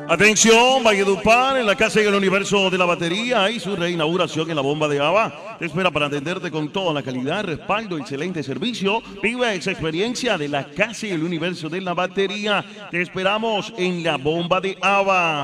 Atención, Valledupar, en la Casa y el Universo de la Batería y su reinauguración en la Bomba de Ava. Te espera para atenderte con toda la calidad, respaldo, excelente servicio. Vive esa experiencia de la Casa y el Universo de la Batería. Te esperamos en la Bomba de Ava.